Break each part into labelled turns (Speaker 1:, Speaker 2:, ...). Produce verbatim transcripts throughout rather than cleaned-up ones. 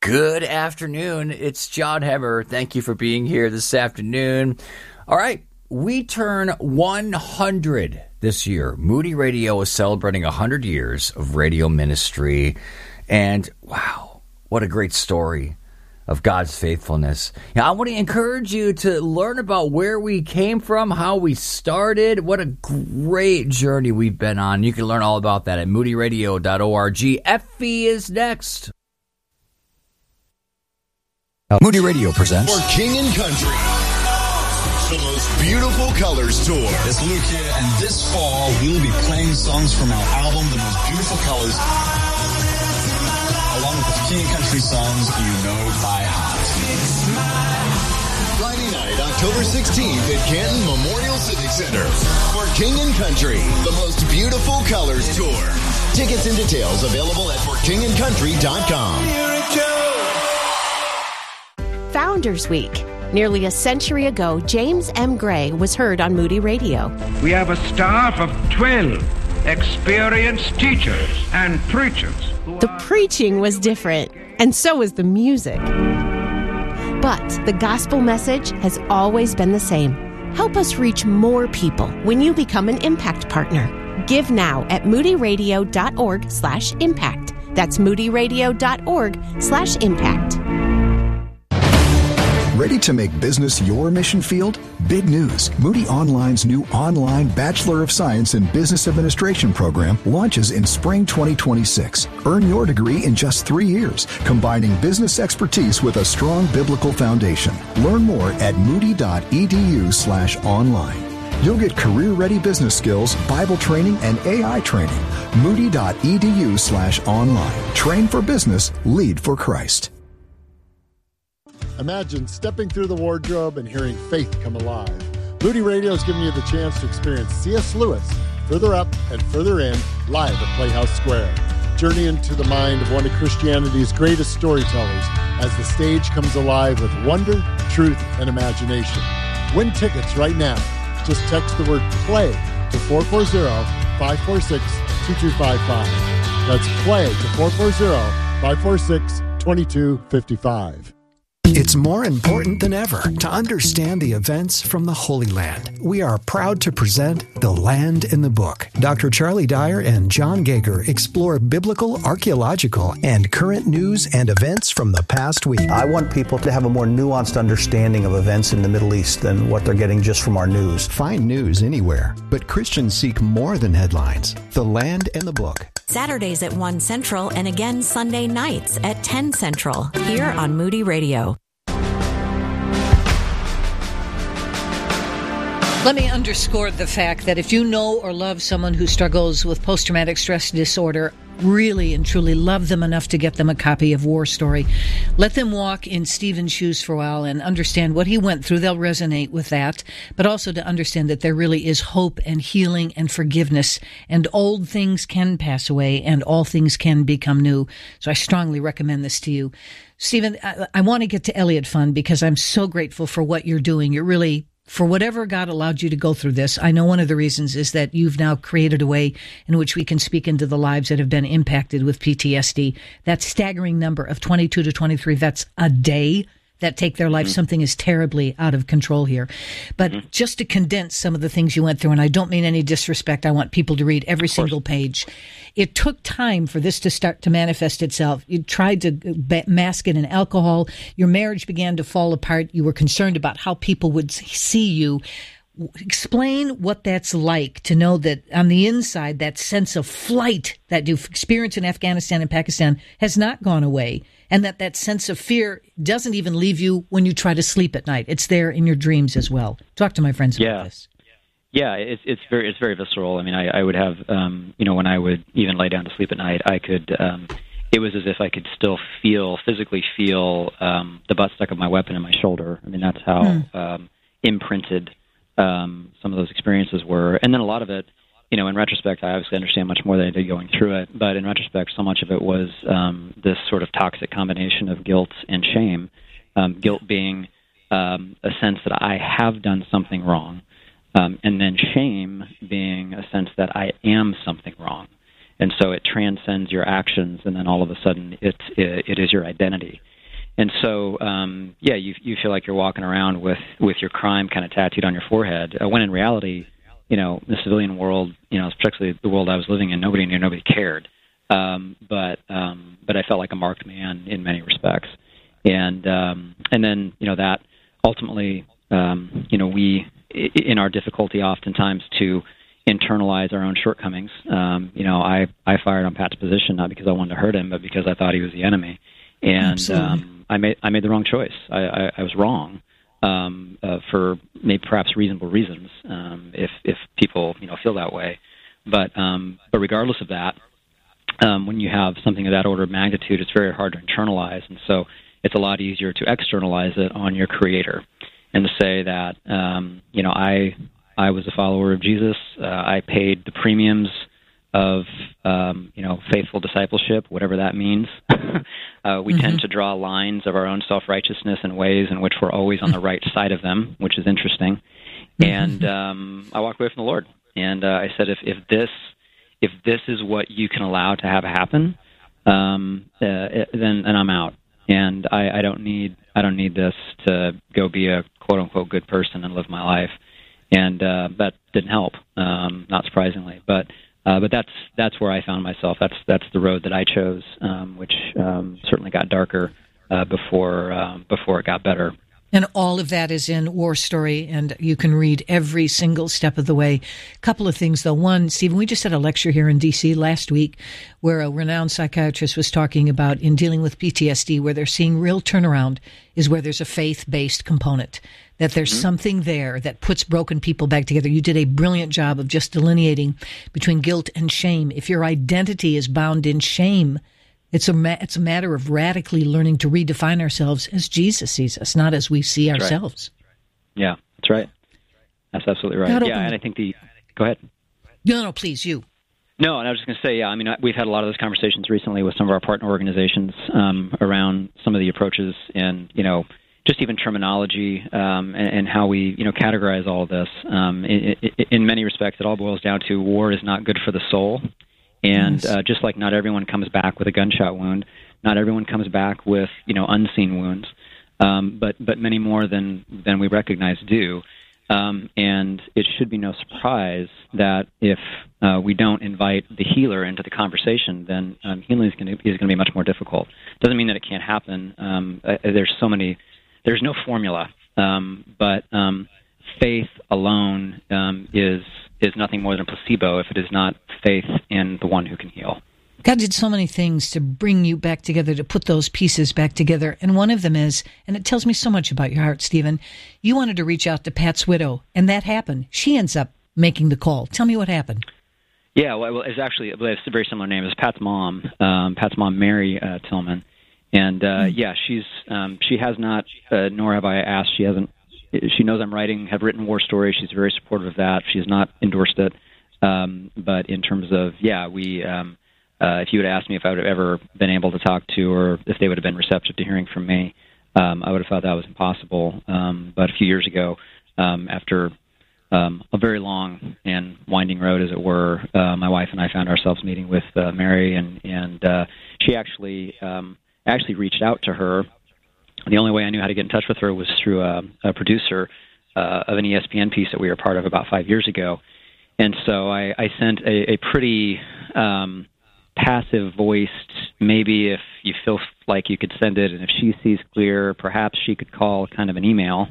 Speaker 1: Good afternoon. It's John Hemmer. Thank you for being here this afternoon. All right. We turn one hundred this year. Moody Radio is celebrating one hundred years of radio ministry. And wow, what a great story of God's faithfulness. Now, I want to encourage you to learn about where we came from, how we started. What a great journey we've been on. You can learn all about that at moody radio dot org. Effie is next.
Speaker 2: Moody Radio presents
Speaker 3: For King and Country, the most beautiful colors tour.
Speaker 4: It's Luke here, and this fall we will be playing songs from our album, The Most Beautiful Colors, along with the King and Country songs you know by heart.
Speaker 3: Friday night, October sixteenth at Canton Memorial Civic Center. For King and Country, the most beautiful colors tour. Tickets and details available at for king and country dot com.
Speaker 5: Founders Week. Nearly a century ago, James M. Gray was heard on Moody Radio.
Speaker 6: We have a staff of twelve experienced teachers and preachers.
Speaker 5: The preaching was different, and so was the music. But the gospel message has always been the same. Help us reach more people when you become an Impact Partner. Give now at moody radio dot org slash impact. That's moody radio dot org slash impact.
Speaker 2: Ready to make business your mission field? Big news. Moody Online's new online Bachelor of Science in Business Administration program launches in spring twenty twenty-six. Earn your degree in just three years, combining business expertise with a strong biblical foundation. Learn more at moody dot e d u slash online. You'll get career-ready business skills, Bible training, and A I training. moody dot e d u slash online. Train for business, lead for Christ.
Speaker 7: Imagine stepping through the wardrobe and hearing faith come alive. Moody Radio is giving you the chance to experience C S. Lewis, Further Up and Further In, live at Playhouse Square. Journey into the mind of one of Christianity's greatest storytellers as the stage comes alive with wonder, truth, and imagination. Win tickets right now. Just text the word PLAY to four four zero, five four six, two two five five. That's PLAY to four four zero, five four six, two two five five.
Speaker 8: It's more important than ever to understand the events from the Holy Land. We are proud to present The Land in the Book. Doctor Charlie Dyer and John Gager explore biblical, archaeological, and current news and events from the past week.
Speaker 9: I want people to have a more nuanced understanding of events in the Middle East than what they're getting just from our news.
Speaker 8: Find news anywhere, but Christians seek more than headlines. The Land in the Book.
Speaker 10: Saturdays at one Central and again Sunday nights at ten Central here on Moody Radio.
Speaker 11: Let me underscore the fact that if you know or love someone who struggles with post-traumatic stress disorder, really and truly love them enough to get them a copy of War Story. Let them walk in Stephen's shoes for a while and understand what he went through. They'll resonate with that, but also to understand that there really is hope and healing and forgiveness, and old things can pass away and all things can become new. So I strongly recommend this to you. Stephen, I, I want to get to Elliott Fund because I'm so grateful for what you're doing. You're really... For whatever God allowed you to go through this, I know one of the reasons is that you've now created a way in which we can speak into the lives that have been impacted with P T S D. That staggering number of twenty-two to twenty-three vets a day that take their life. Mm-hmm. Something is terribly out of control here. But mm-hmm. just to condense some of the things you went through, and I don't mean any disrespect, I want people to read every single page. It took time for this to start to manifest itself. You tried to ba- mask it in alcohol. Your marriage began to fall apart. You were concerned about how people would see you. Explain what that's like to know that on the inside, that sense of flight that you've experienced in Afghanistan and Pakistan has not gone away, and that that sense of fear doesn't even leave you when you try to sleep at night. It's there in your dreams as well. Talk to my friends
Speaker 12: yeah.
Speaker 11: about this.
Speaker 12: Yeah, it's it's very it's very visceral. I mean, I, I would have, um, you know, when I would even lay down to sleep at night, I could. Um, it was as if I could still feel, physically feel, um, the buttstock of my weapon in my shoulder. I mean, that's how mm. um, imprinted um, some of those experiences were. And then a lot of it, you know, in retrospect, I obviously understand much more than I did going through it. But in retrospect, so much of it was um, this sort of toxic combination of guilt and shame. Um, guilt being um, a sense that I have done something wrong. Um, and then shame being a sense that I am something wrong. And so it transcends your actions, and then all of a sudden it's, it, it is your identity. And so, um, yeah, you you feel like you're walking around with, with your crime kind of tattooed on your forehead, uh, when in reality, you know, the civilian world, you know, especially the world I was living in, nobody knew, nobody cared. Um, but um, but I felt like a marked man in many respects. And um, and then, you know, that ultimately, um, you know, we, in our difficulty oftentimes to internalize our own shortcomings, um, you know, I, I fired on Pat's position, not because I wanted to hurt him, but because I thought he was the enemy. And um, I made I made the wrong choice. I, I, I was wrong um, uh, for maybe perhaps reasonable reasons, um, if if people, you know, feel that way. But um, but regardless of that, um, when you have something of that order of magnitude, it's very hard to internalize, and so it's a lot easier to externalize it on your Creator, and to say that um, you know I I was a follower of Jesus. Uh, I paid the premiums of um, you know faithful discipleship, whatever that means. uh, we mm-hmm. tend to draw lines of our own self-righteousness in ways in which we're always on the right side of them, which is interesting. Mm-hmm. And um, I walked away from the Lord, and uh, I said, if if this if this is what you can allow to have happen, um, uh, then then I'm out. And I, I don't need I don't need this to go be a quote unquote good person and live my life. And uh, that didn't help, um, not surprisingly. But uh, but that's that's where I found myself. That's that's the road that I chose, um, which um, certainly got darker uh, before uh, before it got better.
Speaker 11: And all of that is in War Story, and you can read every single step of the way. A couple of things, though. One, Stephen, we just had a lecture here in D C last week where a renowned psychiatrist was talking about in dealing with P T S D, where they're seeing real turnaround is where there's a faith-based component, that there's mm-hmm. something there that puts broken people back together. You did a brilliant job of just delineating between guilt and shame. If your identity is bound in shame, It's a ma- it's a matter of radically learning to redefine ourselves as Jesus sees us, not as we see that's ourselves.
Speaker 12: Right. Yeah, that's right. That's absolutely right. God, yeah, and I think the... Go ahead.
Speaker 11: No, no, please, you.
Speaker 12: No, and I was just going to say, yeah, I mean, we've had a lot of those conversations recently with some of our partner organizations um, around some of the approaches and, you know, just even terminology um, and, and how we, you know, categorize all of this. Um, in, in many respects, it all boils down to war is not good for the soul. And uh, just like not everyone comes back with a gunshot wound, not everyone comes back with, you know, unseen wounds, um, but but many more than, than we recognize do. Um, and it should be no surprise that if uh, we don't invite the healer into the conversation, then um, healing is going to is going to be much more difficult. Doesn't mean that it can't happen. Um, uh, there's so many. There's no formula, um, but um, faith alone um, is. is nothing more than a placebo if it is not faith in the one who can heal.
Speaker 11: God did so many things to bring you back together, to put those pieces back together. And one of them is, and it tells me so much about your heart, Stephen, you wanted to reach out to Pat's widow, and that happened. She ends up making the call. Tell me what happened.
Speaker 12: Yeah, well, it's actually it's a very similar name. It's Pat's mom, um, Pat's mom, Mary uh, Tillman. And, uh, mm. yeah, she's um, she has not, uh, nor have I asked, she hasn't, she knows I'm writing, have written War Story. She's very supportive of that. She has not endorsed it. Um, but in terms of, yeah, we, um, uh, if you would have asked me if I would have ever been able to talk to, or if they would have been receptive to hearing from me, um, I would have thought that was impossible. Um, but a few years ago, um, after um, a very long and winding road, as it were, uh, my wife and I found ourselves meeting with uh, Mary, and, and uh, she actually um, actually reached out to her. The only way I knew how to get in touch with her was through a, a producer uh, of an E S P N piece that we were part of about five years ago. And so I, I sent a, a pretty um, passive-voiced, maybe if you feel like you could send it, and if she sees clear, perhaps she could call kind of an email.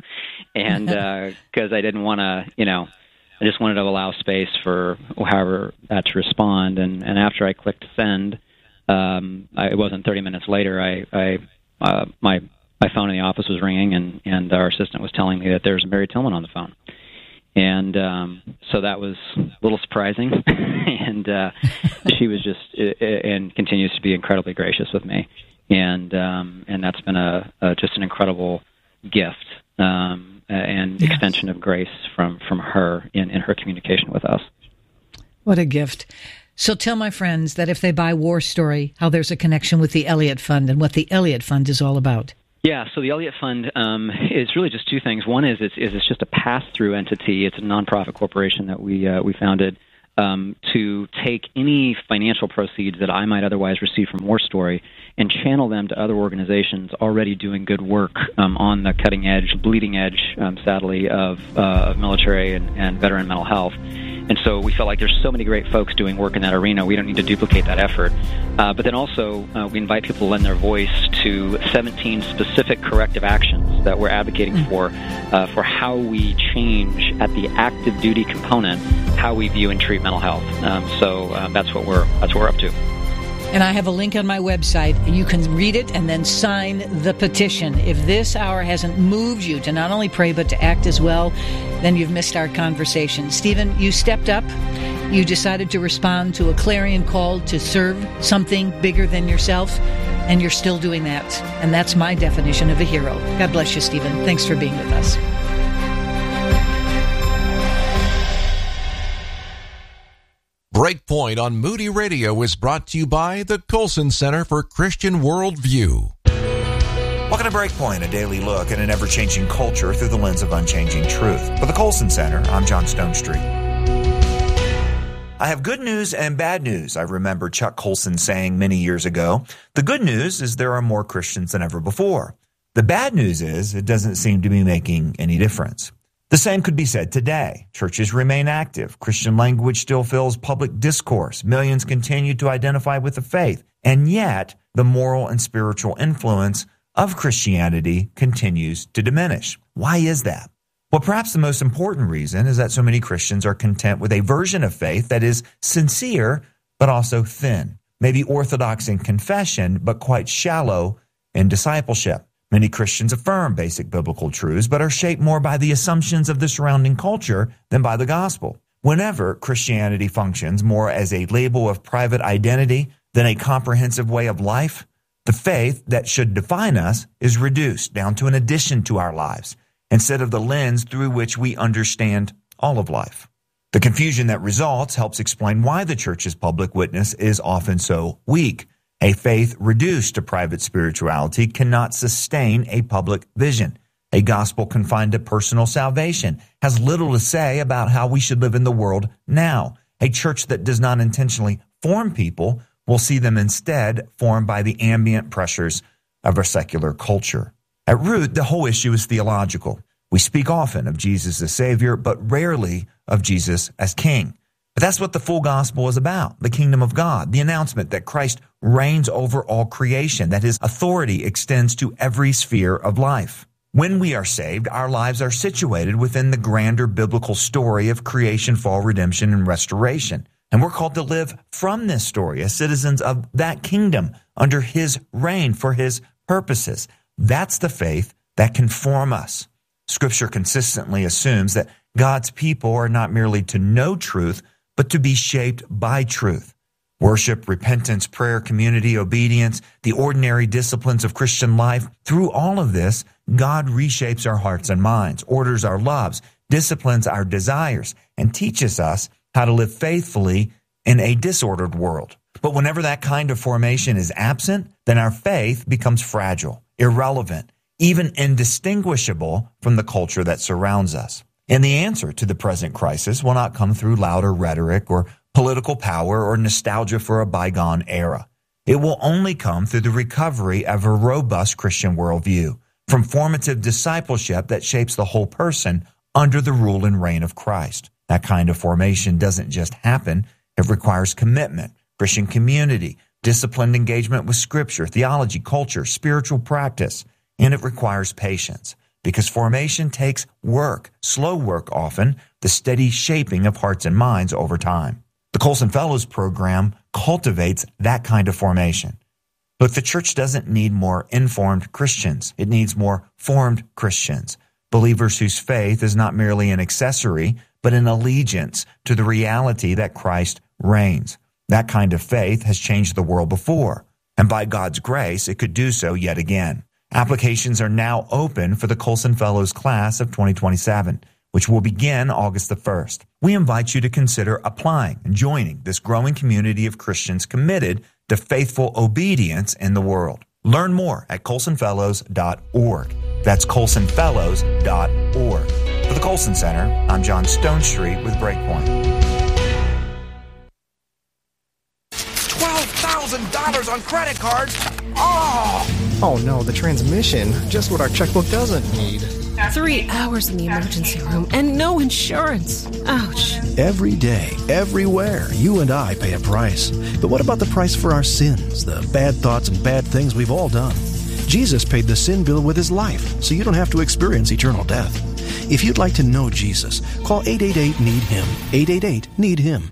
Speaker 12: And because uh, I didn't want to, you know, I just wanted to allow space for however that to respond. And, and after I clicked send, um, I, it wasn't thirty minutes later, I... I Uh, my my phone in the office was ringing, and, and our assistant was telling me that there was Mary Tillman on the phone. And um, so that was a little surprising. And uh, she was just, uh, and continues to be incredibly gracious with me. And um, and that's been a, a just an incredible gift um, and yes. extension of grace from, from her in, in her communication with us.
Speaker 11: What a gift. So tell my friends that if they buy War Story, how there's a connection with the Elliott Fund and what the Elliott Fund is all about.
Speaker 12: Yeah, so the Elliott Fund um, is really just two things. One is it's, is it's just a pass-through entity. It's a nonprofit corporation that we uh, we founded um, to take any financial proceeds that I might otherwise receive from War Story and channel them to other organizations already doing good work um, on the cutting edge, bleeding edge, um, sadly, of, uh, of military and, and veteran mental health. And so we felt like there's so many great folks doing work in that arena, we don't need to duplicate that effort. Uh, but then also, uh, we invite people to lend their voice to seventeen specific corrective actions that we're advocating for, uh, for how we change at the active duty component, how we view and treat mental health. Um, so uh, that's what we're that's what we're up to.
Speaker 11: And I have a link on my website. You can read it and then sign the petition. If this hour hasn't moved you to not only pray but to act as well, then you've missed our conversation. Stephen, you stepped up. You decided to respond to a clarion call to serve something bigger than yourself, and you're still doing that. And that's my definition of a hero. God bless you, Stephen. Thanks for being with us.
Speaker 13: Breakpoint on Moody Radio is brought to you by the Colson Center for Christian Worldview.
Speaker 14: Welcome to Breakpoint, a daily look at an ever-changing culture through the lens of unchanging truth. For the Colson Center, I'm John Stonestreet. I have good news and bad news. I remember Chuck Colson saying many years ago, the good news is there are more Christians than ever before. The bad news is it doesn't seem to be making any difference. The same could be said today. Churches remain active. Christian language still fills public discourse. Millions continue to identify with the faith. And yet, the moral and spiritual influence of Christianity continues to diminish. Why is that? Well, perhaps the most important reason is that so many Christians are content with a version of faith that is sincere, but also thin. Maybe orthodox in confession, but quite shallow in discipleship. Many Christians affirm basic biblical truths, but are shaped more by the assumptions of the surrounding culture than by the gospel. Whenever Christianity functions more as a label of private identity than a comprehensive way of life, the faith that should define us is reduced down to an addition to our lives, instead of the lens through which we understand all of life. The confusion that results helps explain why the church's public witness is often so weak. A faith reduced to private spirituality cannot sustain a public vision. A gospel confined to personal salvation has little to say about how we should live in the world now. A church that does not intentionally form people will see them instead formed by the ambient pressures of our secular culture. At root, the whole issue is theological. We speak often of Jesus as Savior, but rarely of Jesus as King. But that's what the full gospel is about, the kingdom of God, the announcement that Christ reigns over all creation, that his authority extends to every sphere of life. When we are saved, our lives are situated within the grander biblical story of creation, fall, redemption, and restoration. And we're called to live from this story as citizens of that kingdom under his reign for his purposes. That's the faith that can form us. Scripture consistently assumes that God's people are not merely to know truth, but to be shaped by truth. Worship, repentance, prayer, community, obedience, the ordinary disciplines of Christian life. Through all of this, God reshapes our hearts and minds, orders our loves, disciplines our desires, and teaches us how to live faithfully in a disordered world. But whenever that kind of formation is absent, then our faith becomes fragile, irrelevant, even indistinguishable from the culture that surrounds us. And the answer to the present crisis will not come through louder rhetoric or political power or nostalgia for a bygone era. It will only come through the recovery of a robust Christian worldview, from formative discipleship that shapes the whole person under the rule and reign of Christ. That kind of formation doesn't just happen. It requires commitment, Christian community, disciplined engagement with Scripture, theology, culture, spiritual practice, and it requires patience. Because formation takes work, slow work often, the steady shaping of hearts and minds over time. The Colson Fellows program cultivates that kind of formation. Look, the church doesn't need more informed Christians. It needs more formed Christians, believers whose faith is not merely an accessory, but an allegiance to the reality that Christ reigns. That kind of faith has changed the world before, and by God's grace, it could do so yet again. Applications are now open for the Colson Fellows class of twenty twenty-seven, which will begin August the first. We invite you to consider applying and joining this growing community of Christians committed to faithful obedience in the world. Learn more at colson fellows dot org. That's colson fellows dot org. For the Colson Center, I'm John Stonestreet with Breakpoint.
Speaker 15: twelve thousand dollars on credit cards? Oh! Oh no, the transmission. Just what our checkbook doesn't need.
Speaker 16: Three hours in the emergency room and no insurance. Ouch.
Speaker 17: Every day, everywhere, you and I pay a price. But what about the price for our sins, the bad thoughts and bad things we've all done? Jesus paid the sin bill with his life, so you don't have to experience eternal death. If you'd like to know Jesus, call eight eight eight, need him. eight eight eight, need him.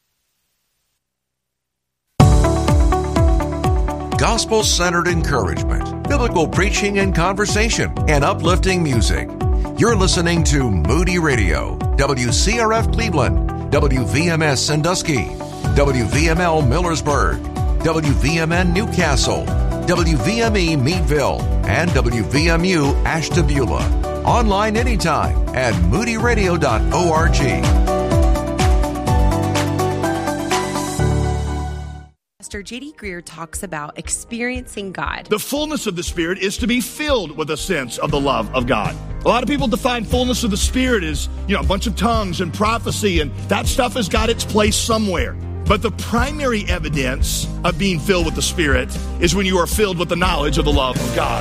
Speaker 13: Gospel-centered encouragement, biblical preaching and conversation, and uplifting music. You're listening to Moody Radio, W C R F Cleveland, W V M S Sandusky, W V M L Millersburg, W V M N Newcastle, W V M E Meadville, and W V M U Ashtabula. Online anytime at moody radio dot org.
Speaker 18: Pastor J D Greear talks about experiencing God.
Speaker 19: The fullness of the Spirit is to be filled with a sense of the love of God. A lot of people define fullness of the Spirit as, you know, a bunch of tongues and prophecy, and that stuff has got its place somewhere. But the primary evidence of being filled with the Spirit is when you are filled with the knowledge of the love of God.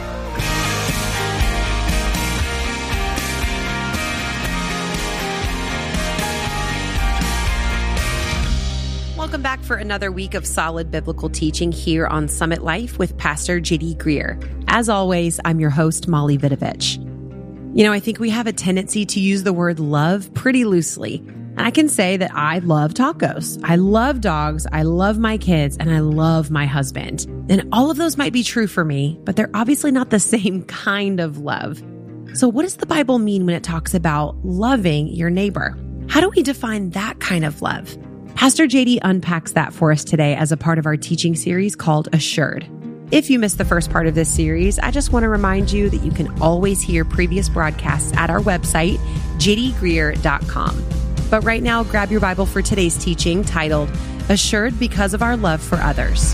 Speaker 18: Welcome back for another week of solid biblical teaching here on Summit Life with Pastor J D Greear. As always, I'm your host, Molly Vidovich. You know, I think we have a tendency to use the word love pretty loosely. And I can say that I love tacos, I love dogs, I love my kids, and I love my husband. And all of those might be true for me, but they're obviously not the same kind of love. So what does the Bible mean when it talks about loving your neighbor? How do we define that kind of love? Pastor J D unpacks that for us today as a part of our teaching series called Assured. If you missed the first part of this series, I just want to remind you that you can always hear previous broadcasts at our website, j d greear dot com. But right now, grab your Bible for today's teaching titled, Assured Because of Our Love for Others.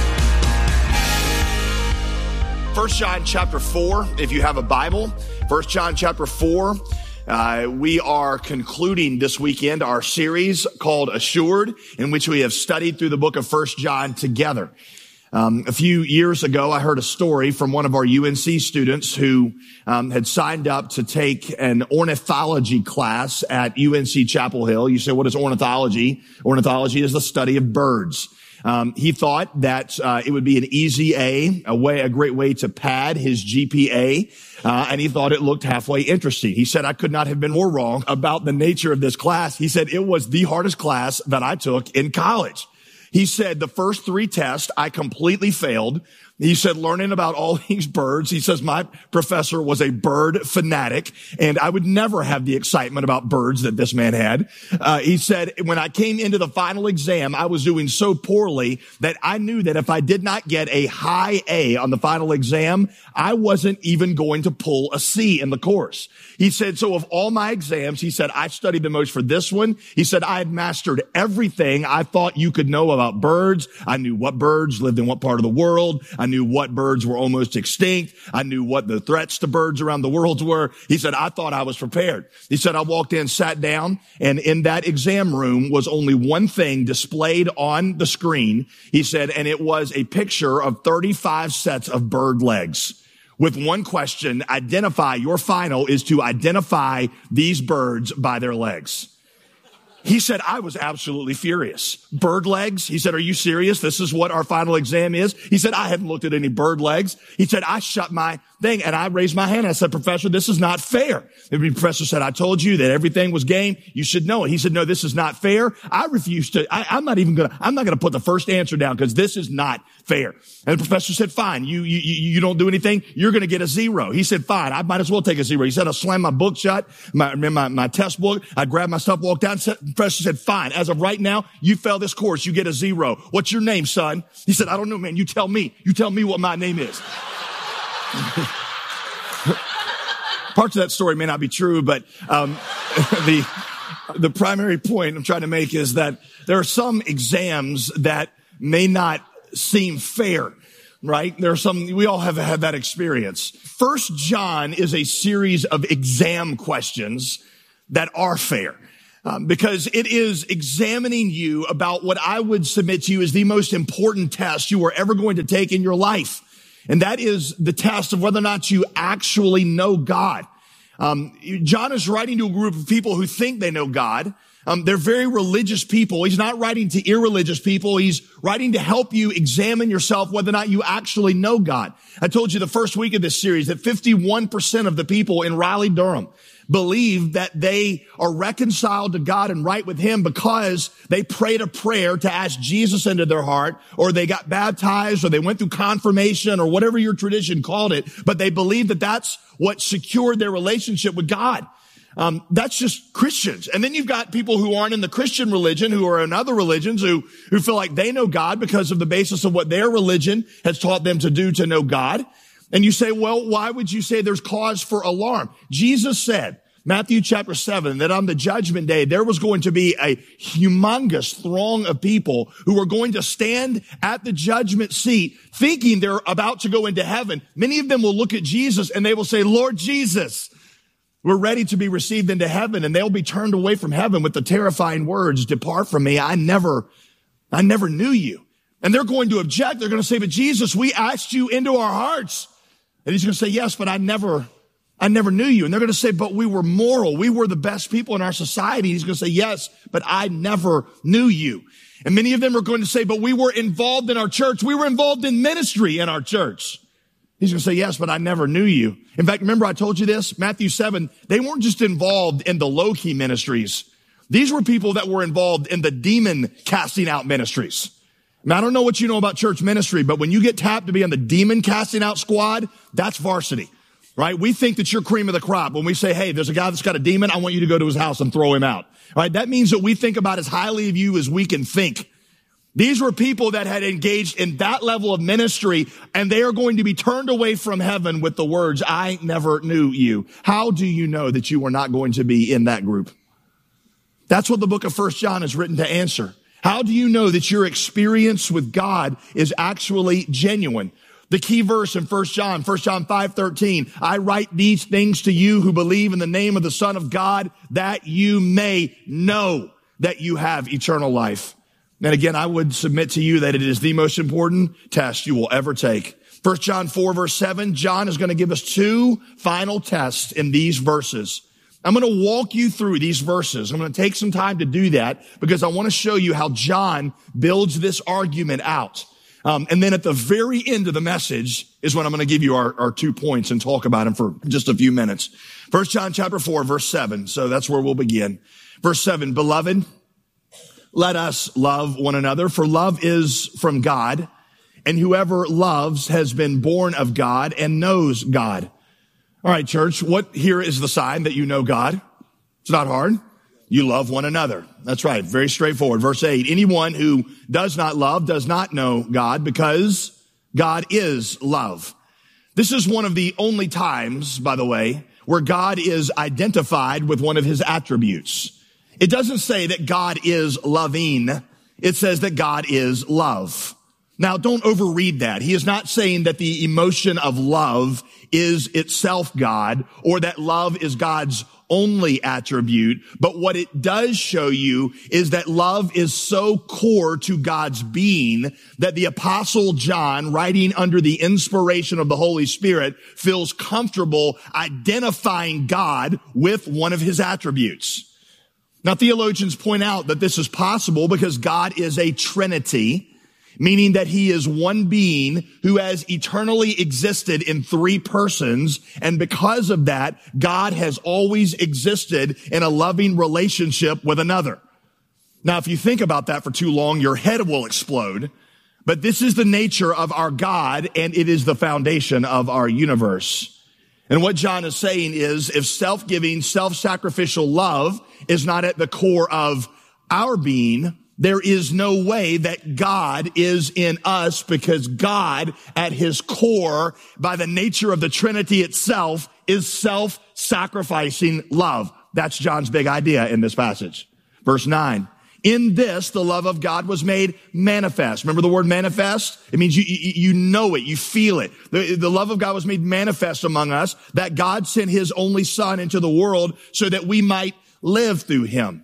Speaker 19: First John chapter four, if you have a Bible, First John chapter four. Uh, we are concluding this weekend our series called Assured, in which we have studied through the book of First John together. Um, a few years ago, I heard a story from one of our U N C students who um, had signed up to take an ornithology class at U N C Chapel Hill. You say, what is ornithology? Ornithology is the study of birds. Um, he thought that uh, it would be an easy A, a way, a great way to pad his G P A, uh, and he thought it looked halfway interesting. He said, I could not have been more wrong about the nature of this class. He said, it was the hardest class that I took in college. He said, the first three tests, I completely failed. He said, learning about all these birds. He says, my professor was a bird fanatic, and I would never have the excitement about birds that this man had. Uh, he said, when I came into the final exam, I was doing so poorly that I knew that if I did not get a high A on the final exam, I wasn't even going to pull a C in the course. He said, so of all my exams, he said, I studied the most for this one. He said, I had mastered everything I thought you could know about birds. I knew what birds lived in what part of the world. I knew what birds were almost extinct. I knew what the threats to birds around the world were. He said, I thought I was prepared. He said, I walked in, sat down, and in that exam room was only one thing displayed on the screen. He said, and it was a picture of thirty-five sets of bird legs. With one question, identify, your final is to identify these birds by their legs. He said, I was absolutely furious. Bird legs? He said, are you serious? This is what our final exam is? He said, I haven't looked at any bird legs. He said, I shut my thing and I raised my hand. I said, Professor, this is not fair. The professor said, I told you that everything was game. You should know it. He said, no, this is not fair. I refuse to, I, I'm not even gonna, I'm not gonna put the first answer down because this is not fair. And the professor said, fine, you, you, you don't do anything. You're gonna get a zero. He said, fine, I might as well take a zero. He said, I slammed my book shut, my, my, my test book. I grabbed my stuff, walked out, and said, the professor said, fine, as of right now, you fail this course. You get a zero. What's your name, son? He said, I don't know, man. You tell me. You tell me what my name is. Parts of that story may not be true, but um, the the primary point I'm trying to make is that there are some exams that may not seem fair, right? There are some, we all have had that experience. First John is a series of exam questions that are fair. Um, because it is examining you about what I would submit to you is the most important test you are ever going to take in your life. And that is the test of whether or not you actually know God. Um, John is writing to a group of people who think they know God. Um, they're very religious people. He's not writing to irreligious people. He's writing to help you examine yourself whether or not you actually know God. I told you the first week of this series that fifty-one percent of the people in Raleigh-Durham believe that they are reconciled to God and right with him because they prayed a prayer to ask Jesus into their heart, or they got baptized, or they went through confirmation, or whatever your tradition called it. But they believe that that's what secured their relationship with God. Um, that's just Christians. And then you've got people who aren't in the Christian religion, who are in other religions, who, who feel like they know God because of the basis of what their religion has taught them to do to know God. And you say, well, why would you say there's cause for alarm? Jesus said, Matthew chapter seven, that on the judgment day, there was going to be a humongous throng of people who were going to stand at the judgment seat thinking they're about to go into heaven. Many of them will look at Jesus and they will say, Lord Jesus, we're ready to be received into heaven. And they'll be turned away from heaven with the terrifying words, depart from me. I never, I never knew you. And they're going to object. They're going to say, but Jesus, we asked you into our hearts. And he's going to say, yes, but I never, I never knew you. And they're going to say, but we were moral. We were the best people in our society. He's going to say, yes, but I never knew you. And many of them are going to say, but we were involved in our church. We were involved in ministry in our church. He's going to say, yes, but I never knew you. In fact, remember I told you this, Matthew seven, they weren't just involved in the low-key ministries. These were people that were involved in the demon casting out ministries. Now, I don't know what you know about church ministry, but when you get tapped to be on the demon casting out squad, that's varsity, right? We think that you're cream of the crop. When we say, hey, there's a guy that's got a demon, I want you to go to his house and throw him out. All right? That means that we think about as highly of you as we can think. These were people that had engaged in that level of ministry, and they are going to be turned away from heaven with the words, I never knew you. How do you know that you are not going to be in that group? That's what the book of First John is written to answer. How do you know that your experience with God is actually genuine? The key verse in First John, First John five thirteen, I write these things to you who believe in the name of the Son of God, that you may know that you have eternal life. And again, I would submit to you that it is the most important test you will ever take. First John four verse seven, John is going to give us two final tests in these verses. I'm going to walk you through these verses. I'm going to take some time to do that because I want to show you how John builds this argument out. Um, and then at the very end of the message is when I'm going to give you our, our two points and talk about them for just a few minutes. First John chapter four, verse seven. So that's where we'll begin. Verse seven, beloved, let us love one another, for love is from God, and whoever loves has been born of God and knows God. All right, church, what here is the sign that you know God? It's not hard. You love one another. That's right. Very straightforward. Verse eight, anyone who does not love does not know God, because God is love. This is one of the only times, by the way, where God is identified with one of his attributes. It doesn't say that God is loving. It says that God is love. Now, don't overread that. He is not saying that the emotion of love is itself God, or that love is God's only attribute. But what it does show you is that love is so core to God's being that the Apostle John, writing under the inspiration of the Holy Spirit, feels comfortable identifying God with one of his attributes. Now, theologians point out that this is possible because God is a Trinity, meaning that he is one being who has eternally existed in three persons. And because of that, God has always existed in a loving relationship with another. Now, if you think about that for too long, your head will explode. But this is the nature of our God, and it is the foundation of our universe. And what John is saying is, if self-giving, self-sacrificial love is not at the core of our being, there is no way that God is in us, because God at his core, by the nature of the Trinity itself, is self-sacrificing love. That's John's big idea in this passage. Verse nine. In this, the love of God was made manifest. Remember the word manifest? It means you, you, you know it, you feel it. The, the love of God was made manifest among us, that God sent his only Son into the world so that we might live through him.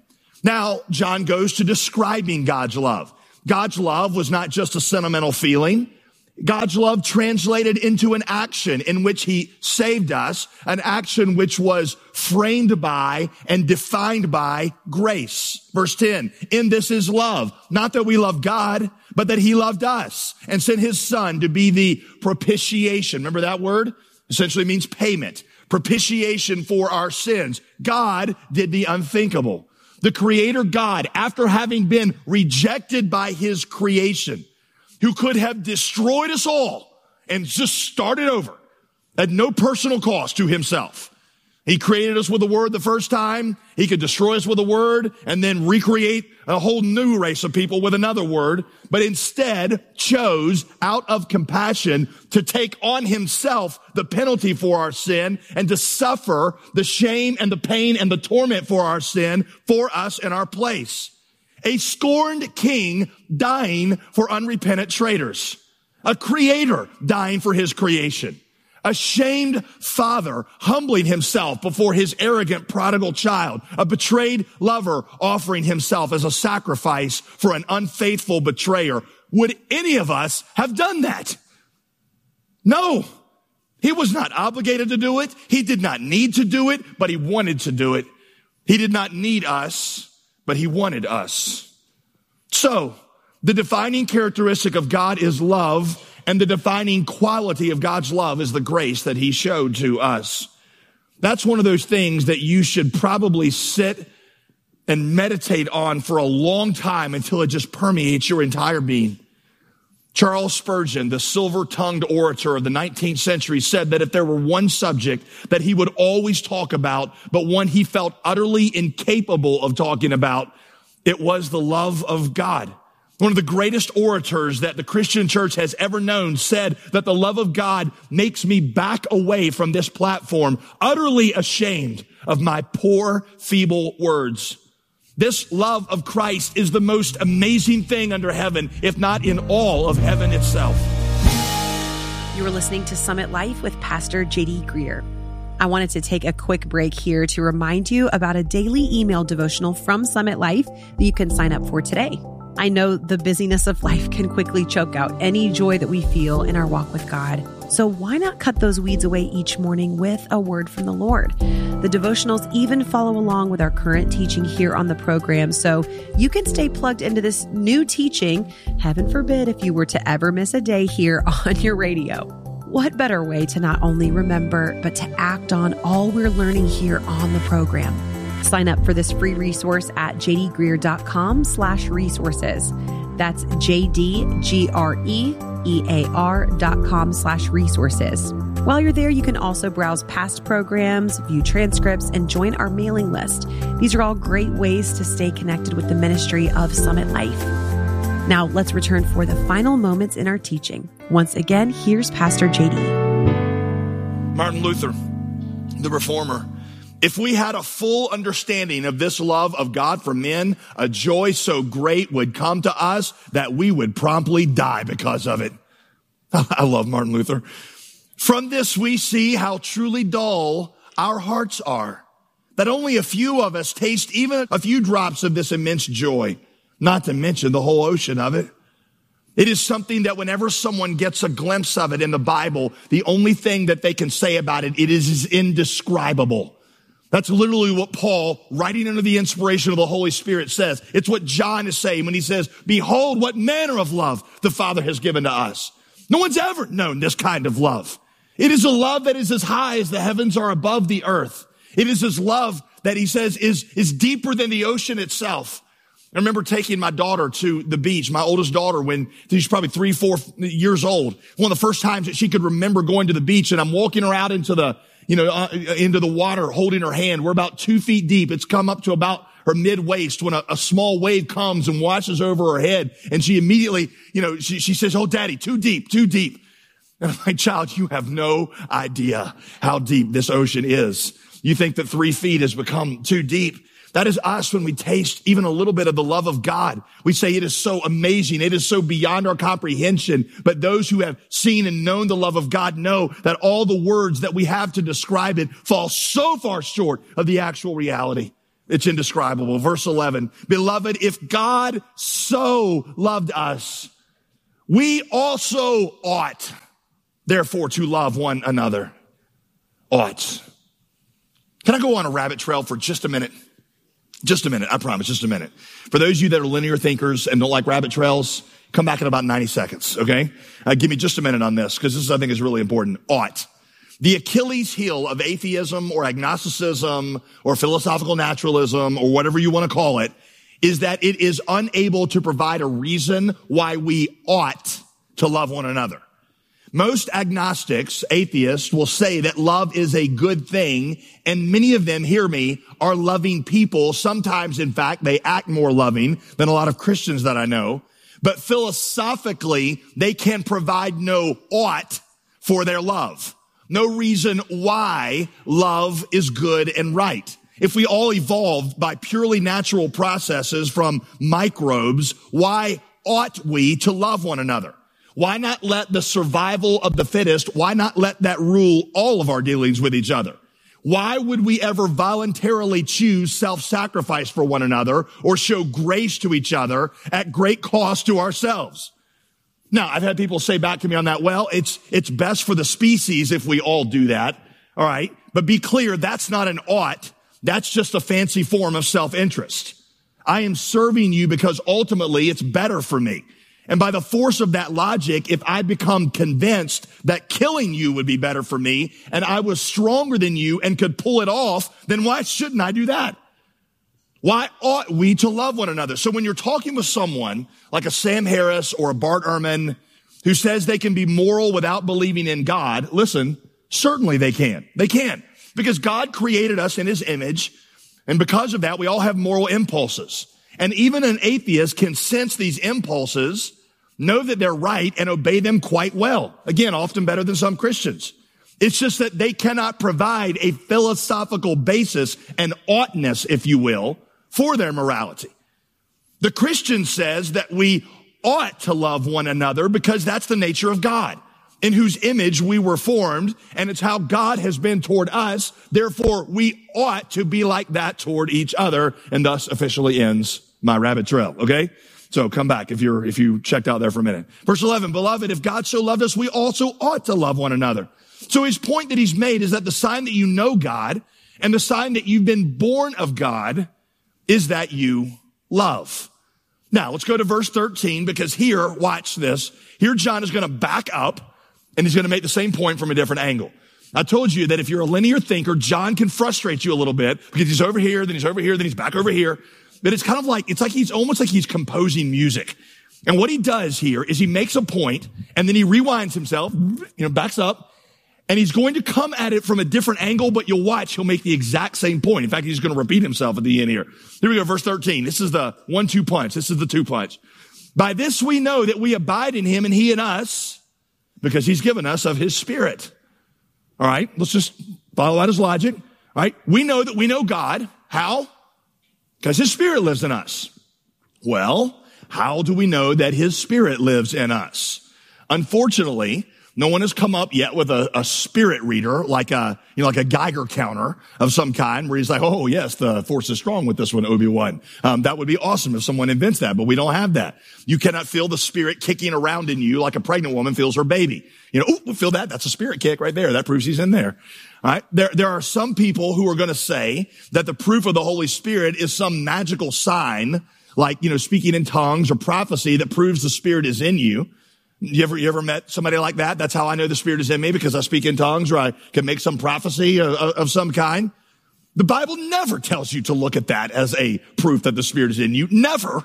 Speaker 19: Now, John goes to describing God's love. God's love was not just a sentimental feeling. God's love translated into an action in which he saved us, an action which was framed by and defined by grace. Verse ten, in this is love, not that we love God, but that he loved us and sent his son to be the propitiation. Remember that word? Essentially means payment. Propitiation for our sins. God did the unthinkable. The creator God, after having been rejected by his creation, who could have destroyed us all and just started over at no personal cost to himself. He created us with a word the first time. He could destroy us with a word and then recreate a whole new race of people with another word, but instead chose out of compassion to take on himself the penalty for our sin and to suffer the shame and the pain and the torment for our sin for us in our place. A scorned king dying for unrepentant traitors. A creator dying for his creation. A shamed father humbling himself before his arrogant prodigal child. A betrayed lover offering himself as a sacrifice for an unfaithful betrayer. Would any of us have done that? No. He was not obligated to do it. He did not need to do it, but he wanted to do it. He did not need us, but he wanted us. So, the defining characteristic of God is love, and the defining quality of God's love is the grace that he showed to us. That's one of those things that you should probably sit and meditate on for a long time until it just permeates your entire being. Charles Spurgeon, the silver-tongued orator of the nineteenth century, said that if there were one subject that he would always talk about, but one he felt utterly incapable of talking about, it was the love of God. One of the greatest orators that the Christian church has ever known said that the love of God makes me back away from this platform, utterly ashamed of my poor, feeble words. This love of Christ is the most amazing thing under heaven, if not in all of heaven itself.
Speaker 18: You are listening to Summit Life with Pastor J D Greer. I wanted to take a quick break here to remind you about a daily email devotional from Summit Life that you can sign up for today. I know the busyness of life can quickly choke out any joy that we feel in our walk with God. So why not cut those weeds away each morning with a word from the Lord? The devotionals even follow along with our current teaching here on the program, so you can stay plugged into this new teaching, heaven forbid if you were to ever miss a day here on your radio. What better way to not only remember, but to act on all we're learning here on the program? Sign up for this free resource at jdgreer.com slash resources. That's J-D-G-R-E-E-A-R dot com slash resources. While you're there, you can also browse past programs, view transcripts, and join our mailing list. These are all great ways to stay connected with the ministry of Summit Life. Now, let's return for the final moments in our teaching. Once again, here's Pastor J D.
Speaker 19: Martin Luther, the reformer. If we had a full understanding of this love of God for men, a joy so great would come to us that we would promptly die because of it. I love Martin Luther. From this, we see how truly dull our hearts are, that only a few of us taste even a few drops of this immense joy, not to mention the whole ocean of it. It is something that whenever someone gets a glimpse of it in the Bible, the only thing that they can say about it, it is indescribable. That's literally what Paul, writing under the inspiration of the Holy Spirit, says. It's what John is saying when he says, behold, what manner of love the Father has given to us. No one's ever known this kind of love. It is a love that is as high as the heavens are above the earth. It is his love that he says is, is deeper than the ocean itself. I remember taking my daughter to the beach, my oldest daughter, when she's probably three, four years old. One of the first times that she could remember going to the beach, and I'm walking her out into the you know, uh, into the water, holding her hand. We're about two feet deep. It's come up to about her mid-waist when a, a small wave comes and washes over her head. And she immediately, you know, she, she says, oh, Daddy, too deep, too deep. And I'm like, child, you have no idea how deep this ocean is. You think that three feet has become too deep. That is us when we taste even a little bit of the love of God. We say it is so amazing. It is so beyond our comprehension. But those who have seen and known the love of God know that all the words that we have to describe it fall so far short of the actual reality. It's indescribable. Verse eleven, beloved, if God so loved us, we also ought, therefore, to love one another. Ought. Can I go on a rabbit trail for just a minute? Just a minute, I promise, just a minute. For those of you that are linear thinkers and don't like rabbit trails, come back in about ninety seconds, okay? Uh, give me just a minute on this, because this, I think, is really important. Ought. The Achilles heel of atheism or agnosticism or philosophical naturalism or whatever you want to call it is that it is unable to provide a reason why we ought to love one another. Most agnostics, atheists, will say that love is a good thing, and many of them, hear me, are loving people. Sometimes, in fact, they act more loving than a lot of Christians that I know. But philosophically, they can provide no ought for their love. No reason why love is good and right. If we all evolved by purely natural processes from microbes, why ought we to love one another? Why not let the survival of the fittest, why not let that rule all of our dealings with each other? Why would we ever voluntarily choose self-sacrifice for one another or show grace to each other at great cost to ourselves? Now, I've had people say back to me on that, well, it's, it's best for the species if we all do that. All right. But be clear, that's not an ought. That's just a fancy form of self-interest. I am serving you because ultimately it's better for me. And by the force of that logic, if I become convinced that killing you would be better for me and I was stronger than you and could pull it off, then why shouldn't I do that? Why ought we to love one another? So when you're talking with someone like a Sam Harris or a Bart Ehrman who says they can be moral without believing in God, listen, certainly they can. They can. Because God created us in his image, and because of that, we all have moral impulses. And even an atheist can sense these impulses, know that they're right, and obey them quite well. Again, often better than some Christians. It's just that they cannot provide a philosophical basis, an oughtness, if you will, for their morality. The Christian says that we ought to love one another because that's the nature of God, in whose image we were formed, and it's how God has been toward us. Therefore, we ought to be like that toward each other, and thus officially ends my rabbit trail, okay? So come back if you're, if you checked out there for a minute. Verse eleven, beloved, if God so loved us, we also ought to love one another. So his point that he's made is that the sign that you know God and the sign that you've been born of God is that you love. Now, let's go to verse thirteen, because here, watch this. Here, John is going to back up and he's going to make the same point from a different angle. I told you that if you're a linear thinker, John can frustrate you a little bit because he's over here, then he's over here, then he's back over here. But it's kind of like, it's like he's almost like he's composing music. And what he does here is he makes a point and then he rewinds himself, you know, backs up, and he's going to come at it from a different angle, but you'll watch, he'll make the exact same point. In fact, he's going to repeat himself at the end here. Here we go, verse thirteen. This is the one two punch. This is the two punch. By this we know that we abide in him and he in us, because he's given us of his Spirit. All right, let's just follow out his logic. All right, we know that we know God. How? Because his Spirit lives in us. Well, how do we know that his Spirit lives in us? Unfortunately, no one has come up yet with a, a spirit reader, like a, you know, like a Geiger counter of some kind, where he's like, oh yes, the force is strong with this one, Obi-Wan. Um, that would be awesome if someone invents that, but we don't have that. You cannot feel the Spirit kicking around in you like a pregnant woman feels her baby. You know, oh, feel that? That's a Spirit kick right there. That proves he's in there. All right. There, there are some people who are going to say that the proof of the Holy Spirit is some magical sign, like, you know, speaking in tongues or prophecy that proves the Spirit is in you. You ever, you ever met somebody like that? That's how I know the Spirit is in me, because I speak in tongues or I can make some prophecy of, of some kind. The Bible never tells you to look at that as a proof that the Spirit is in you. Never.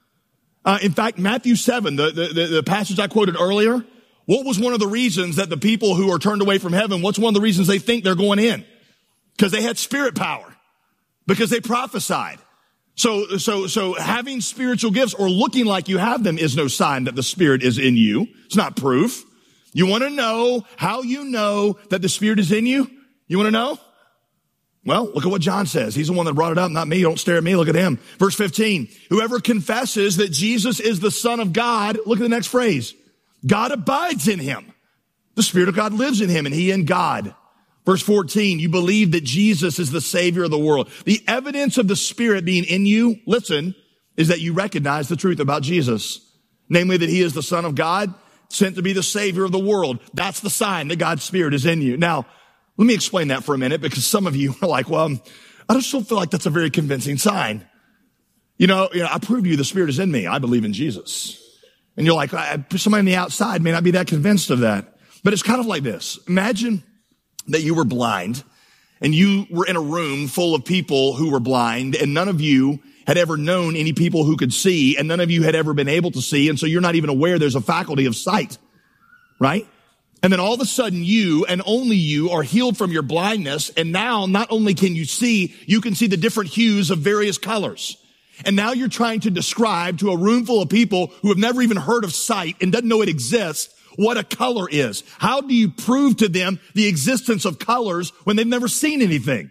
Speaker 19: Uh, in fact, Matthew seven, the, the, the passage I quoted earlier, what was one of the reasons that the people who are turned away from heaven, what's one of the reasons they think they're going in? Because they had spirit power. Because they prophesied. So, so, so having spiritual gifts or looking like you have them is no sign that the Spirit is in you. It's not proof. You want to know how you know that the Spirit is in you? You want to know? Well, look at what John says. He's the one that brought it up, not me. Don't stare at me. Look at him. Verse fifteen. Whoever confesses that Jesus is the Son of God, look at the next phrase. God abides in him. The Spirit of God lives in him and he in God. Verse fourteen, you believe that Jesus is the Savior of the world. The evidence of the Spirit being in you, listen, is that you recognize the truth about Jesus. Namely, that he is the Son of God, sent to be the Savior of the world. That's the sign that God's Spirit is in you. Now, let me explain that for a minute, because some of you are like, well, I just don't feel like that's a very convincing sign. You know, you know, I prove to you the Spirit is in me. I believe in Jesus. And you're like, somebody on the outside may not be that convinced of that. But it's kind of like this. Imagine that you were blind and you were in a room full of people who were blind, and none of you had ever known any people who could see, and none of you had ever been able to see. And so you're not even aware there's a faculty of sight, right? And then all of a sudden you and only you are healed from your blindness. And now not only can you see, you can see the different hues of various colors. And now you're trying to describe to a room full of people who have never even heard of sight and doesn't know it exists what a color is. How do you prove to them the existence of colors when they've never seen anything?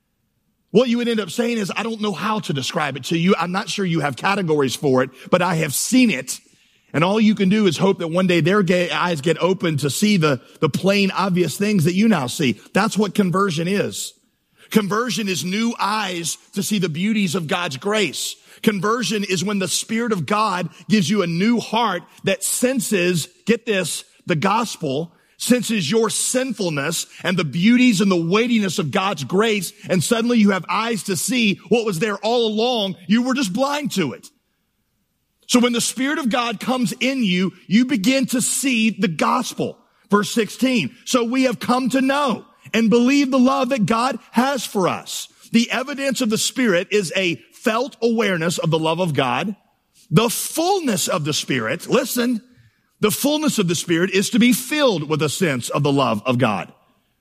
Speaker 19: What you would end up saying is, I don't know how to describe it to you. I'm not sure you have categories for it, but I have seen it. And all you can do is hope that one day their eyes get open to see the, the plain, obvious things that you now see. That's what conversion is. Conversion is new eyes to see the beauties of God's grace. Conversion is when the Spirit of God gives you a new heart that senses, get this, the gospel, senses your sinfulness and the beauties and the weightiness of God's grace, and suddenly you have eyes to see what was there all along. You were just blind to it. So when the Spirit of God comes in you, you begin to see the gospel. Verse sixteen, so we have come to know and believe the love that God has for us. The evidence of the Spirit is a felt awareness of the love of God. The fullness of the Spirit, listen, the fullness of the Spirit is to be filled with a sense of the love of God.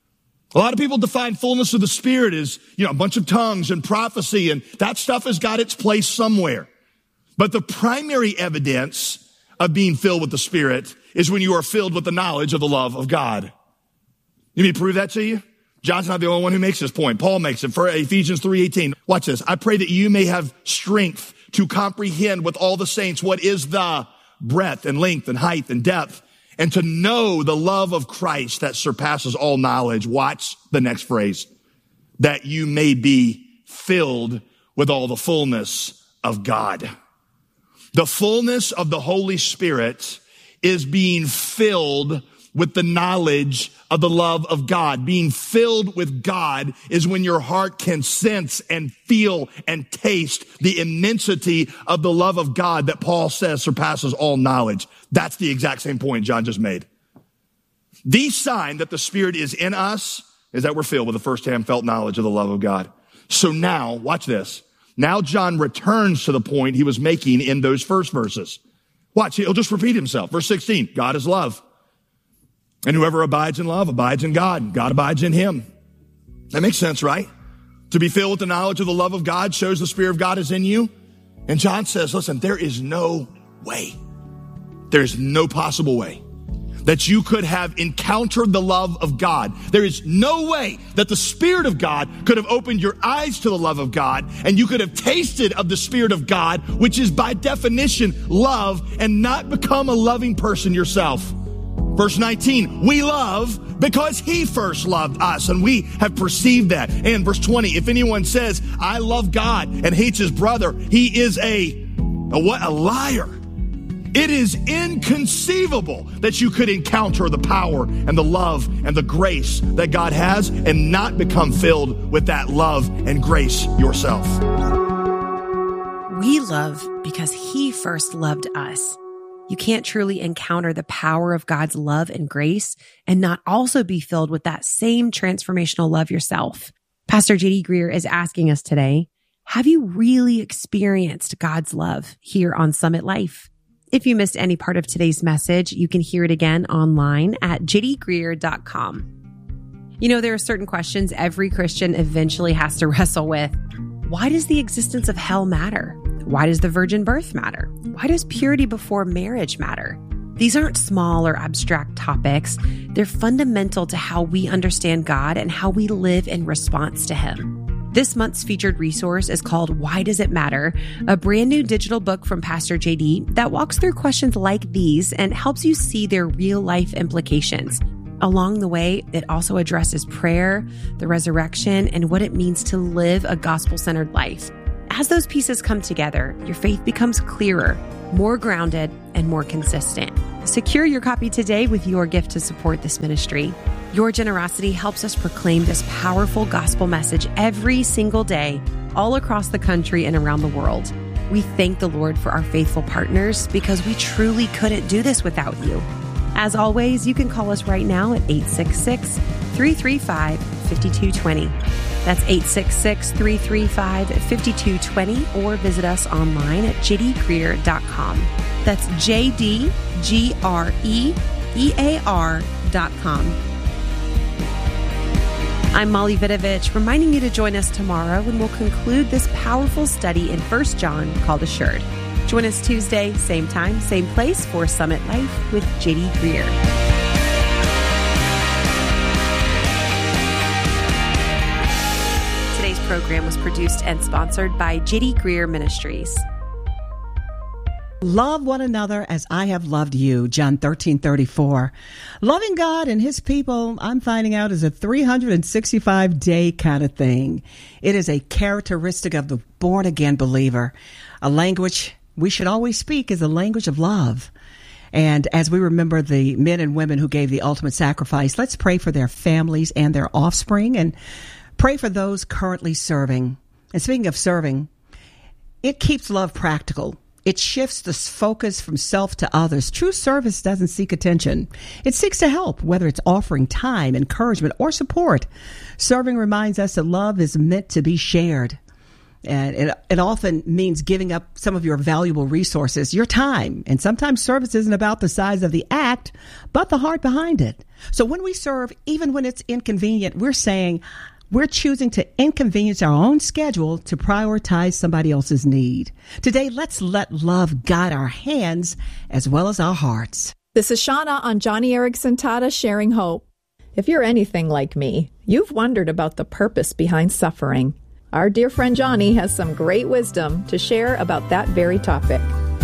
Speaker 19: A lot of people define fullness of the Spirit as, you know, a bunch of tongues and prophecy, and that stuff has got its place somewhere. But the primary evidence of being filled with the Spirit is when you are filled with the knowledge of the love of God. You need me to prove that to you? John's not the only one who makes this point. Paul makes it for Ephesians three eighteen. Watch this. I pray that you may have strength to comprehend with all the saints what is the breadth and length and height and depth, and to know the love of Christ that surpasses all knowledge. Watch the next phrase. That you may be filled with all the fullness of God. The fullness of the Holy Spirit is being filled with the knowledge of the love of God. Being filled with God is when your heart can sense and feel and taste the immensity of the love of God that Paul says surpasses all knowledge. That's the exact same point John just made. The sign that the Spirit is in us is that we're filled with the firsthand felt knowledge of the love of God. So now, watch this. Now John returns to the point he was making in those first verses. Watch, he'll just repeat himself. Verse sixteen, God is love. And whoever abides in love abides in God, and God abides in him. That makes sense, right? To be filled with the knowledge of the love of God shows the Spirit of God is in you. And John says, listen, there is no way, there is no possible way that you could have encountered the love of God. There is no way that the Spirit of God could have opened your eyes to the love of God, and you could have tasted of the Spirit of God, which is by definition love, and not become a loving person yourself. Verse nineteen, we love because he first loved us, and we have perceived that. And verse twenty, if anyone says, I love God and hates his brother, he is a, a what? A liar. It is inconceivable that you could encounter the power and the love and the grace that God has and not become filled with that love and grace yourself.
Speaker 18: We love because he first loved us. You can't truly encounter the power of God's love and grace and not also be filled with that same transformational love yourself. Pastor J D Greear is asking us today, have you really experienced God's love here on Summit Life? If you missed any part of today's message, you can hear it again online at j d greear dot com. You know, there are certain questions every Christian eventually has to wrestle with. Why does the existence of hell matter? Why does the virgin birth matter? Why does purity before marriage matter? These aren't small or abstract topics. They're fundamental to how we understand God and how we live in response to him. This month's featured resource is called Why Does It Matter? A brand new digital book from Pastor J D that walks through questions like these and helps you see their real life implications. Along the way, it also addresses prayer, the resurrection, and what it means to live a gospel-centered life. As those pieces come together, your faith becomes clearer, more grounded, and more consistent. Secure your copy today with your gift to support this ministry. Your generosity helps us proclaim this powerful gospel message every single day, all across the country and around the world. We thank the Lord for our faithful partners because we truly couldn't do this without you. As always, you can call us right now at eight six six, three three five, five two two zero. That's eight six six, three three five, five two two zero, or visit us online at j d greer dot com. That's J D G R E E A R dot com. I'm Molly Vidovich, reminding you to join us tomorrow when we'll conclude this powerful study in First John called Assured. Join us Tuesday, same time, same place for Summit Life with J D Greer. Today's program was produced and sponsored by J D Greer Ministries.
Speaker 20: Love one another as I have loved you, John thirteen thirty-four. Loving God and his people, I'm finding out, is a three hundred sixty-five day kind of thing. It is a characteristic of the born-again believer. A language we should always speak is a language of love. And as we remember the men and women who gave the ultimate sacrifice, let's pray for their families and their offspring and pray for those currently serving. And speaking of serving, it keeps love practical. It shifts the focus from self to others. True service doesn't seek attention. It seeks to help, whether it's offering time, encouragement, or support. Serving reminds us that love is meant to be shared. And it, it often means giving up some of your valuable resources, your time. And sometimes service isn't about the size of the act, but the heart behind it. So when we serve, even when it's inconvenient, we're saying we're choosing to inconvenience our own schedule to prioritize somebody else's need. Today, let's let love guide our hands as well as our hearts.
Speaker 21: This is Shauna on Johnny Erickson Tata Sharing Hope. If you're anything like me, you've wondered about the purpose behind suffering. Our dear friend Johnny has some great wisdom to share about that very topic.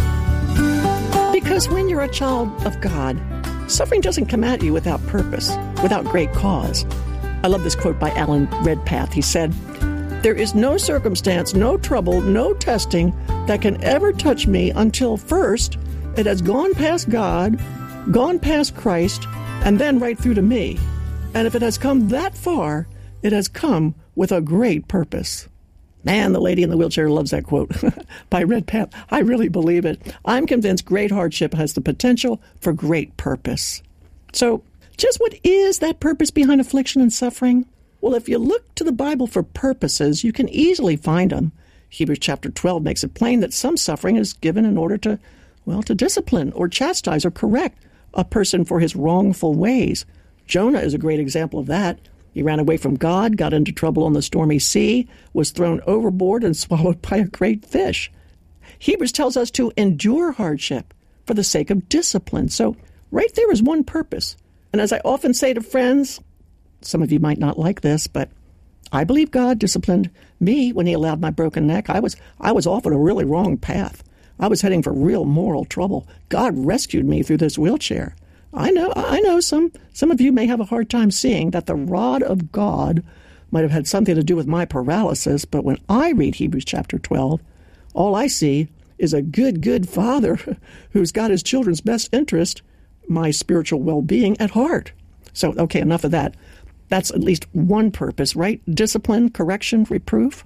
Speaker 22: Because when you're a child of God, suffering doesn't come at you without purpose, without great cause. I love this quote by Alan Redpath. He said, "There is no circumstance, no trouble, no testing that can ever touch me until first it has gone past God, gone past Christ, and then right through to me. And if it has come that far, it has come with a great purpose." Man, the lady in the wheelchair loves that quote by Redpath. I really believe it. I'm convinced great hardship has the potential for great purpose. So, just what is that purpose behind affliction and suffering? Well, if you look to the Bible for purposes, you can easily find them. Hebrews chapter twelve makes it plain that some suffering is given in order to, well, to discipline or chastise or correct a person for his wrongful ways. Jonah is a great example of that. He ran away from God, got into trouble on the stormy sea, was thrown overboard and swallowed by a great fish. Hebrews tells us to endure hardship for the sake of discipline. So right there is one purpose. And as I often say to friends, some of you might not like this, but I believe God disciplined me when he allowed my broken neck. I was I was off on a really wrong path. I was heading for real moral trouble. God rescued me through this wheelchair. I know, I know some, some of you may have a hard time seeing that the rod of God might have had something to do with my paralysis, but when I read Hebrews chapter twelve, all I see is a good, good father who's got his children's best interest, my spiritual well-being, at heart. So, okay, enough of that. That's at least one purpose, right? Discipline, correction, reproof.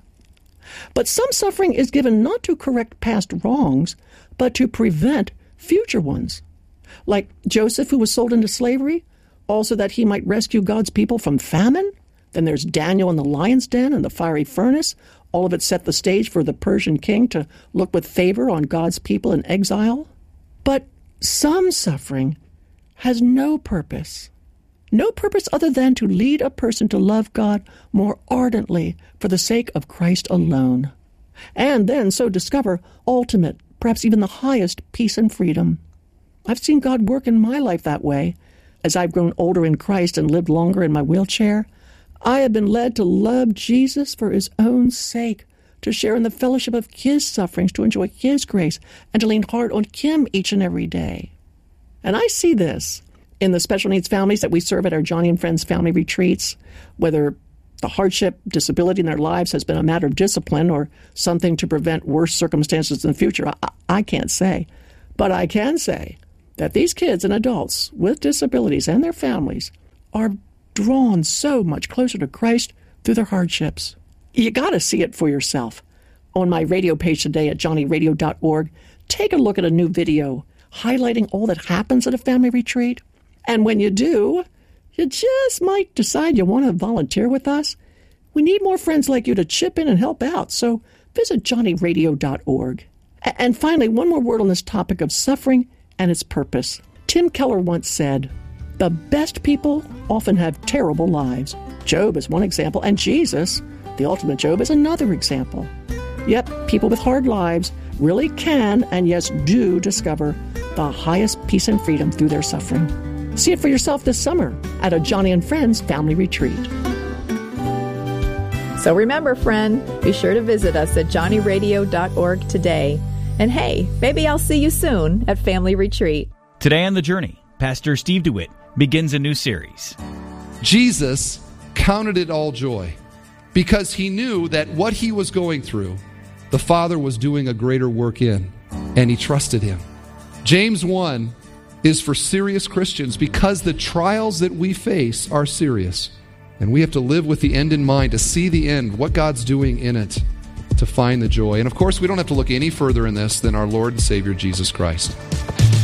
Speaker 22: But some suffering is given not to correct past wrongs, but to prevent future ones. Like Joseph, who was sold into slavery, also that he might rescue God's people from famine. Then there's Daniel in the lion's den and the fiery furnace. All of it set the stage for the Persian king to look with favor on God's people in exile. But some suffering has no purpose. No purpose other than to lead a person to love God more ardently for the sake of Christ alone. And then so discover ultimate, perhaps even the highest peace and freedom. I've seen God work in my life that way. As I've grown older in Christ and lived longer in my wheelchair, I have been led to love Jesus for his own sake, to share in the fellowship of his sufferings, to enjoy his grace, and to lean hard on him each and every day. And I see this. in the special needs families that we serve at our Johnny and Friends family retreats, whether the hardship, disability in their lives has been a matter of discipline or something to prevent worse circumstances in the future, I, I can't say. But I can say that these kids and adults with disabilities and their families are drawn so much closer to Christ through their hardships. You got to see it for yourself. On my radio page today at johnny radio dot org, take a look at a new video highlighting all that happens at a family retreat. And when you do, you just might decide you want to volunteer with us. We need more friends like you to chip in and help out, so visit johnny radio dot org. And finally, one more word on this topic of suffering and its purpose. Tim Keller once said, "The best people often have terrible lives." Job is one example, and Jesus, the ultimate Job, is another example. Yet, people with hard lives really can, and yes, do discover the highest peace and freedom through their suffering. See it for yourself this summer at a Johnny and Friends family retreat.
Speaker 21: So remember, friend, be sure to visit us at johnny radio dot org today. And hey, maybe I'll see you soon at Family Retreat.
Speaker 1: Today on The Journey, Pastor Steve DeWitt begins a new series.
Speaker 4: Jesus counted it all joy because he knew that what he was going through, the Father was doing a greater work in, and he trusted him. James one is for serious Christians because the trials that we face are serious. And we have to live with the end in mind, to see the end, what God's doing in it, to find the joy. And of course, we don't have to look any further in this than our Lord and Savior, Jesus Christ.